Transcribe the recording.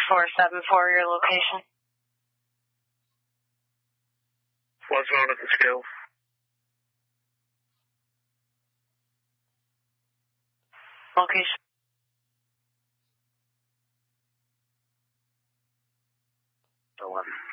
474, your location. What zone at the skill? Location. The 11.